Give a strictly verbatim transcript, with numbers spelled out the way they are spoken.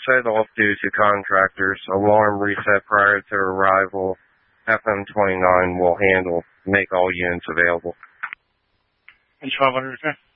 set off due to contractors. Alarm reset prior to arrival. F M twenty-nine will handle, make all units available. And twelve hundred, okay?